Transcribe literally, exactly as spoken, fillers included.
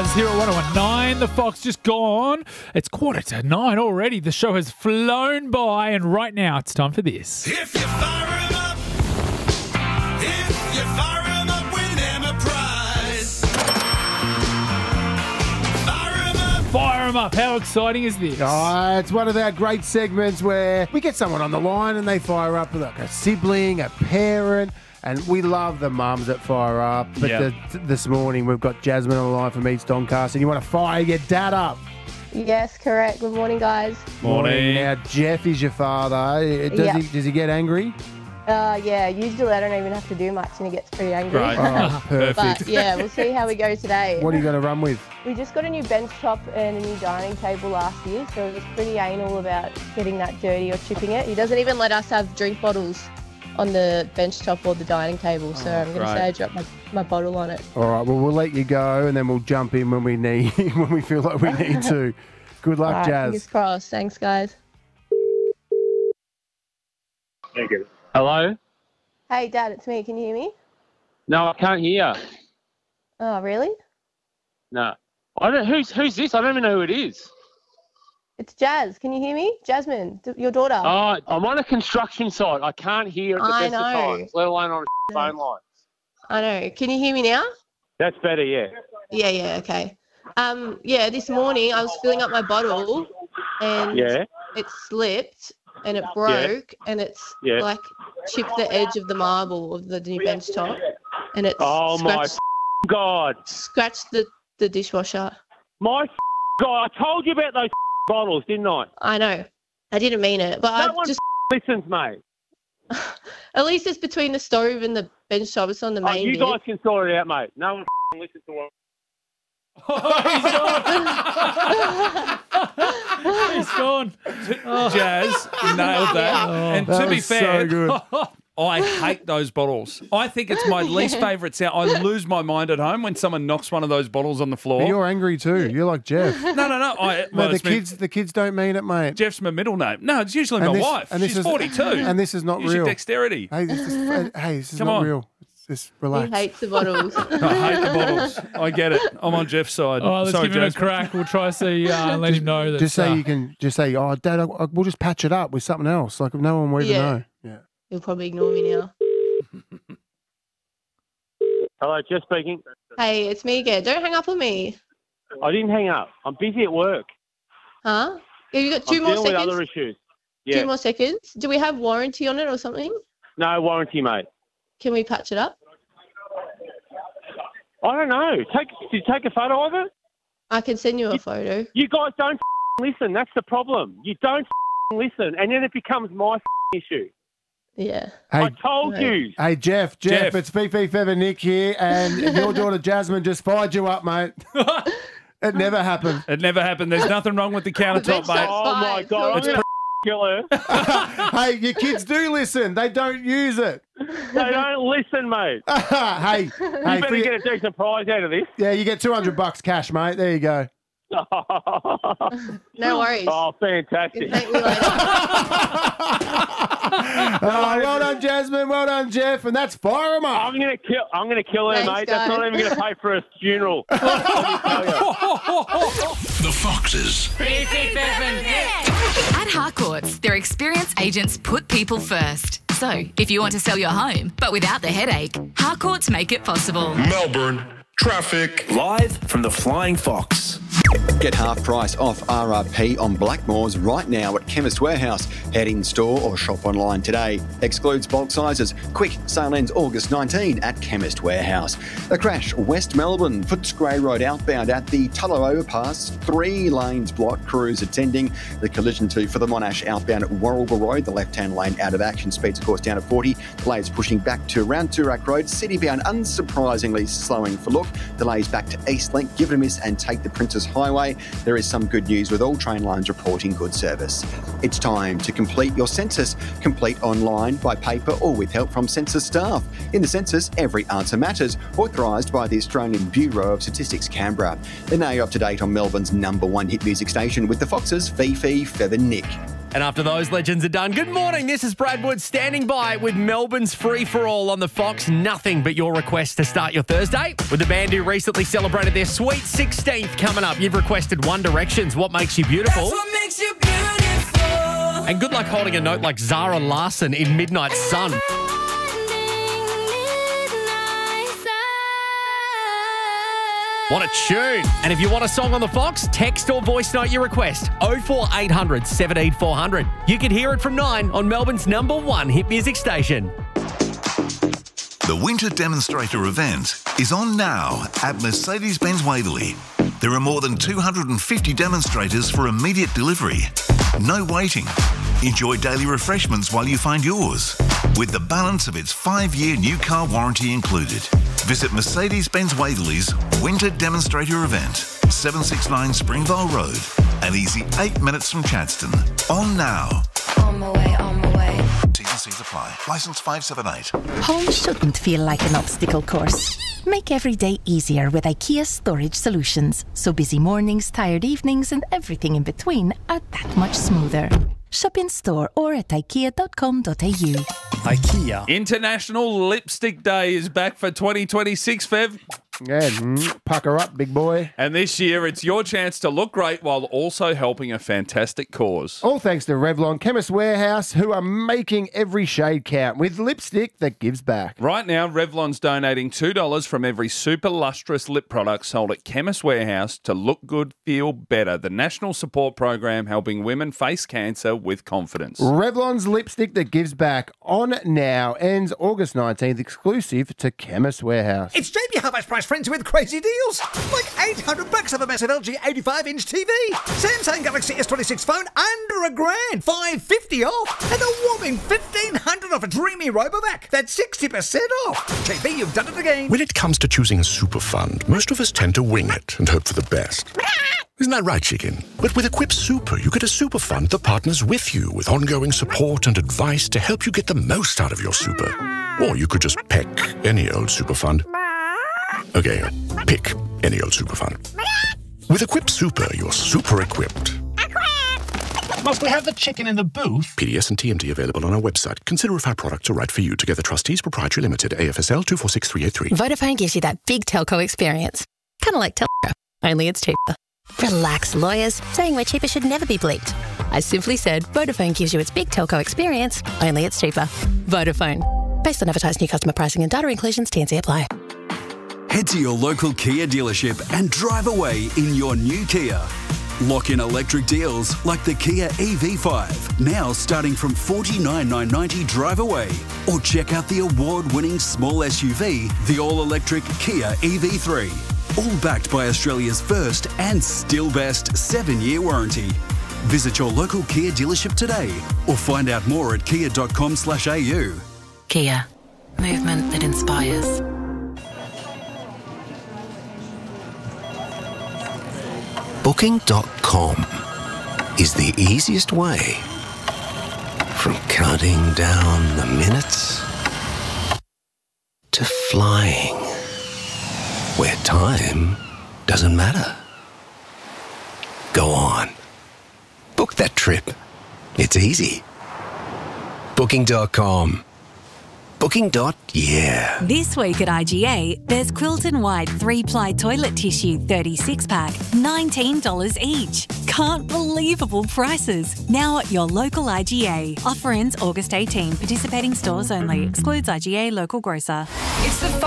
Jazz here at one oh one point nine. The Fox just gone. It's quarter to nine already. The show has flown by, and right now it's time for this. If you fire 'em up, if you fire 'em up, win them a prize. Fire 'em up. Fire 'em up. How exciting is this? Oh, it's one of our great segments where we get someone on the line and they fire up like a sibling, a parent, and we love the mums that fire up. But Yep. the, this morning we've got Jasmine on the line from Eats Doncaster, and you want to fire your dad up. Yes, correct. Good morning, guys. Morning. Now, Jeff is your father. Does, Yeah. he, does he get angry? Uh, yeah, usually I don't even have to do much and he gets pretty angry. Right. Oh, perfect. But yeah, we'll see how we go today. What are you going to run with? We just got a new bench top and a new dining table last year, so he was pretty anal about getting that dirty or chipping it. He doesn't even let us have drink bottles on the bench top or the dining table, so I'm going to great. say I dropped my, my bottle on it. All right, well, we'll let you go, and then we'll jump in when we need, when we feel like we need to. Good luck, All right, Jazz. fingers crossed. Thanks, guys. Thank you. Hello? Hey, Dad, it's me. Can you hear me? No, I can't hear. Oh, really? No. I don't. Who's who's this? I don't even know who it is. It's Jazz. Can you hear me? Jasmine, d- your daughter. Oh, I'm on a construction site. I can't hear at the I best know. of times, let alone on a phone line. I know. Can you hear me now? That's better, yeah. Yeah, yeah, okay. Um, yeah, this morning I was filling up my bottle and Yeah. it slipped and it broke and it's Yeah. like chipped the edge of the marble of the new bench top and it's Oh my scratched, God. scratched the, the dishwasher. My God. I told you about those bottles, didn't I? I know. I didn't mean it, but No I one just listens, mate. at least it's between the stove and the bench top. It's on the Oh, main you bit. guys can sort it out, mate. No one listens to what. He's gone. Jazz, you nailed that. And That to be was so fair, good. I hate those bottles. I think it's my least favourite sound. I lose my mind at home when someone knocks one of those bottles on the floor. But you're angry too. You're like Jeff. no, no, no. I, No, well, the it's me- kids, the kids don't mean it, mate. Jeff's my middle name. No, it's usually And my this- wife. and this She's is- forty-two. And this is not Use your real. dexterity. Hey, this is, hey, this is Come not on. real. It's just He relax. hates the bottles. I hate the bottles. I get it. I'm on Jeff's side. All right, let's Sorry, give him a Jazz. crack. We'll try to see uh, and let him know that. Just say uh, you can. Just say, oh, Dad, I, I, we'll just patch it up with something else. Like no one will even Yeah. know. Yeah. He'll probably ignore me now. Hello, Jeff speaking. Hey, it's me again. Don't hang up on me. I didn't hang up. I'm busy at work. Huh? Have you got two I'm more dealing with seconds? other issues. Yeah. Two more seconds. Do we have warranty on it or something? No warranty, mate. Can we patch it up? I don't know. Take did you take a photo of it? I can send you a photo. You guys don't listen. That's the problem. You don't listen, and then it becomes my issue. Yeah. Hey, I told right. you. hey, Jeff, Jeff, Jeff. it's Fifi Feather Nick here, and your daughter Jasmine just fired you up, mate. It never happened. It never happened. There's nothing wrong with the countertop, The mate. Oh my fine. God! I'm It's gonna kill her. Hey, your kids do listen. They don't use it. They don't listen, mate. hey, You hey, better for your- get a decent prize out of this. yeah, you get two hundred bucks cash, mate. There you go. No worries. Oh, fantastic. Thank me later. Oh, well done, Jasmine. Well done, Jeff. And that's fire 'em up. I'm gonna kill. I'm gonna kill her, Thanks, mate. That's guys. not even gonna pay for a funeral. The Foxes. At Harcourts, their experienced agents put people first. So, if you want to sell your home, but without the headache, Harcourts make it possible. Melbourne. Traffic. Live from the Flying Fox. Get half price off R R P on Blackmores right now at Chemist Warehouse. Head in store or shop online today. Excludes bulk sizes. Quick, sale ends August nineteenth at Chemist Warehouse. A crash, West Melbourne, Footscray Road outbound at the Tullow Overpass. Three lanes blocked, crews attending. The collision to for the Monash outbound at Warragul Road. The left-hand lane out of action, speeds of course down to forty. Delays pushing back to around Toorak Road. Citybound unsurprisingly slowing for look. Delays back to Eastlink. Give it a miss and take the Princess Highway. There is some good news with all train lines reporting good service. It's time to complete your census. Complete online, by paper or with help from census staff. In the census, every answer matters. Authorised by the Australian Bureau of Statistics, Canberra. And now you're up to date on Melbourne's number one hit music station with the Foxes, Fifi, Feather, Nick. And after those legends are done, good morning. This is Brad Wood standing by with Melbourne's Free For All on the Fox. Nothing but your request to start your Thursday with the band who recently celebrated their sweet sixteenth coming up. You've requested One Direction's What Makes You Beautiful. That's what makes you beautiful. And good luck holding a note like Zara Larsson in Midnight Sun. What a tune. And if you want a song on the Fox, text or voice note your request. oh four eight hundred seventeen four hundred. You can hear it from nine on Melbourne's number one hit music station. The Winter Demonstrator event is on now at Mercedes-Benz Waverley. There are more than two hundred fifty demonstrators for immediate delivery. No waiting. Enjoy daily refreshments while you find yours, with the balance of its five-year new car warranty included. Visit Mercedes-Benz Waverley's Winter Demonstrator event, seven sixty-nine Springvale Road, and easy eight minutes from Chadstone. On now. On my way, on my way. T's and C's apply. Licence five seven eight. Home shouldn't feel like an obstacle course. Make every day easier with IKEA Storage Solutions, so busy mornings, tired evenings, and everything in between are that much smoother. Shop in store or at ikea dot com dot a u. IKEA. International Lipstick Day is back for twenty twenty-six, Fev. Yeah, mm, pucker up, big boy. And this year, it's your chance to look great while also helping a fantastic cause. All thanks to Revlon Chemist Warehouse, who are making every shade count with lipstick that gives back. Right now, Revlon's donating two dollars from every super lustrous lip product sold at Chemist Warehouse to Look Good, Feel Better, the national support program helping women face cancer with confidence. Revlon's lipstick that gives back on now ends August nineteenth, exclusive to Chemist Warehouse. It's J B Hi-Fi's price friends with crazy deals. Like eight hundred bucks off a massive L G eighty-five inch T V. Samsung Galaxy S twenty-six phone under a grand. five fifty off. And a whopping fifteen hundred off a dreamy Robovac. That's sixty percent off. J B, you've done it again. When it comes to choosing a super fund, most of us tend to wing it and hope for the best. Isn't that right, chicken? But with Equip Super, you get a super fund that partners with you with ongoing support and advice to help you get the most out of your super. Or you could just peck any old super fund. Okay, pick any old super fund. With Equip Super, you're super equipped. Must we have the chicken in the booth? P D S and T M D available on our website. Consider if our products are right for you. Together Trustees Proprietary Limited, A F S L two four six three eight three. Vodafone gives you that big telco experience. Kind of like telco, only it's cheaper. Relax, lawyers. Saying we're cheaper should never be bleeped. I simply said Vodafone gives you its big telco experience, only it's cheaper. Vodafone. Based on advertised new customer pricing and data inclusions, T and C apply. Head to your local Kia dealership and drive away in your new Kia. Lock in electric deals like the Kia E V five, now starting from forty-nine thousand nine hundred ninety drive away. Or check out the award-winning small S U V, the all-electric Kia E V three. All backed by Australia's first and still best seven-year warranty. Visit your local Kia dealership today or find out more at kia dot com slash a u. Kia. Movement that inspires. Booking dot com is the easiest way from counting down the minutes to flying where time doesn't matter. Go on. Book that trip. It's easy. Booking dot com. Booking. Yeah. This week at I G A, there's Quilton White three-ply toilet tissue thirty-six pack, nineteen dollars each. Can't believable prices. Now at your local I G A. Offer ends August eighteenth. Participating stores only. Excludes I G A local grocer. It's the